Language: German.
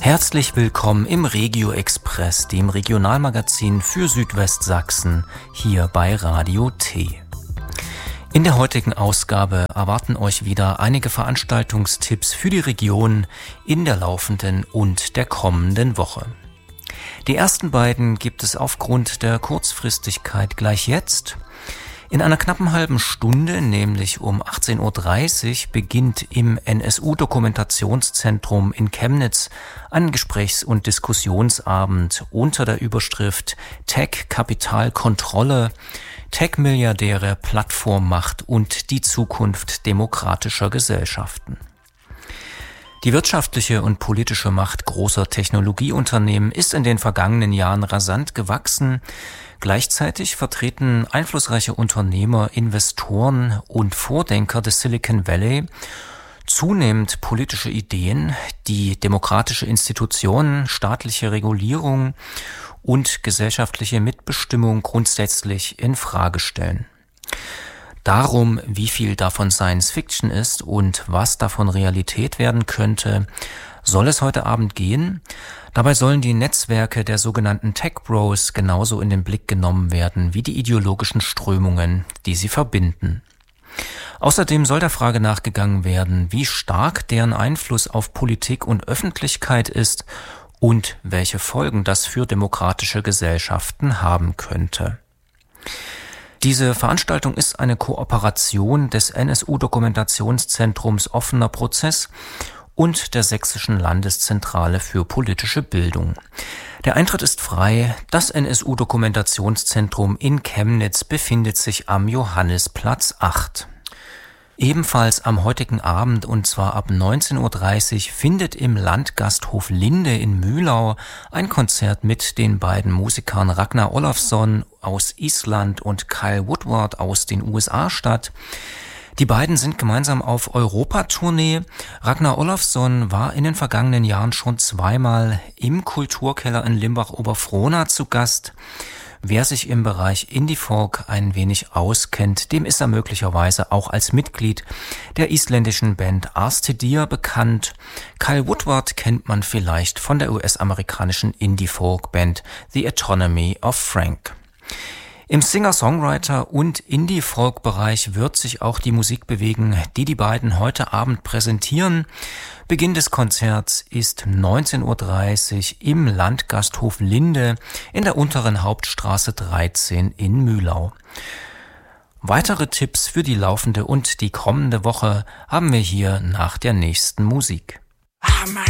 Herzlich willkommen im Regio Express, dem Regionalmagazin für Südwestsachsen, hier bei Radio T. In der heutigen Ausgabe erwarten euch wieder einige Veranstaltungstipps für die Region in der laufenden und der kommenden Woche. Die ersten beiden gibt es aufgrund der Kurzfristigkeit gleich jetzt. In einer knappen halben Stunde, nämlich um 18.30 Uhr, beginnt im NSU-Dokumentationszentrum in Chemnitz ein Gesprächs- und Diskussionsabend unter der Überschrift Tech, Kapital, Kontrolle, Tech-Milliardäre, Plattformmacht und die Zukunft demokratischer Gesellschaften. Die wirtschaftliche und politische Macht großer Technologieunternehmen ist in den vergangenen Jahren rasant gewachsen. Gleichzeitig vertreten einflussreiche Unternehmer, Investoren und Vordenker des Silicon Valley zunehmend politische Ideen, die demokratische Institutionen, staatliche Regulierung und gesellschaftliche Mitbestimmung grundsätzlich in Frage stellen. Darum, wie viel davon Science Fiction ist und was davon Realität werden könnte, soll es heute Abend gehen. Dabei sollen die Netzwerke der sogenannten Tech Bros genauso in den Blick genommen werden wie die ideologischen Strömungen, die sie verbinden. Außerdem soll der Frage nachgegangen werden, wie stark deren Einfluss auf Politik und Öffentlichkeit ist und welche Folgen das für demokratische Gesellschaften haben könnte. Diese Veranstaltung ist eine Kooperation des NSU-Dokumentationszentrums Offener Prozess und der Sächsischen Landeszentrale für politische Bildung. Der Eintritt ist frei. Das NSU-Dokumentationszentrum in Chemnitz befindet sich am Johannisplatz 8. Ebenfalls am heutigen Abend, und zwar ab 19.30 Uhr, findet im Landgasthof Linde in Mühlau ein Konzert mit den beiden Musikern Ragnar Olafsson aus Island und Kyle Woodward aus den USA statt. Die beiden sind gemeinsam auf Europatournee. Ragnar Olafsson war in den vergangenen Jahren schon zweimal im Kulturkeller in Limbach-Oberfrohna zu Gast. Wer sich im Bereich Indie-Folk ein wenig auskennt, dem ist er möglicherweise auch als Mitglied der isländischen Band Arstidir bekannt. Kyle Woodward kennt man vielleicht von der US-amerikanischen Indie-Folk-Band The Autonomy of Frank. Im Singer-Songwriter- und Indie-Folk-Bereich wird sich auch die Musik bewegen, die die beiden heute Abend präsentieren. Beginn des Konzerts ist 19.30 Uhr im Landgasthof Linde in der unteren Hauptstraße 13 in Mühlau. Weitere Tipps für die laufende und die kommende Woche haben wir hier nach der nächsten Musik.